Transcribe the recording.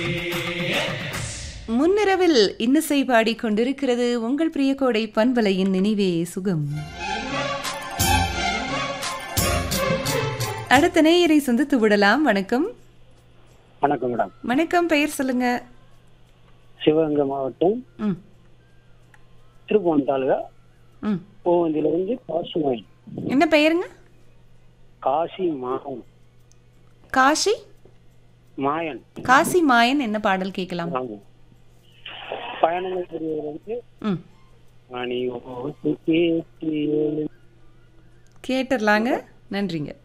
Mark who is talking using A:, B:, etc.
A: முன்னிரவில் இன்னிசை பாடிக் கொண்டிருக்கிறது உங்கள் பிரிய கோடை பண்பலையின் நினைவே சுகம். அடுத்த நேயரை சந்தித்து விடலாம். வணக்கம்.
B: வணக்கம் மேடம்.
A: வணக்கம். பெயர் சொல்லுங்க.
B: சிவகங்கை மாவட்டம் திருப்பூர் தாலுகா பூவந்தியிலிருந்து காசி மாயன்.
A: என்ன பெயருங்க?
B: காசி மாயன்.
A: காசி
B: மாயன்.
A: காசி மாயன். என்ன பாடல் கேட்கலாம்?
B: பயணங்கள் புரியவர்களுக்கு
A: கேட்டுடலாங்க. நன்றிங்க.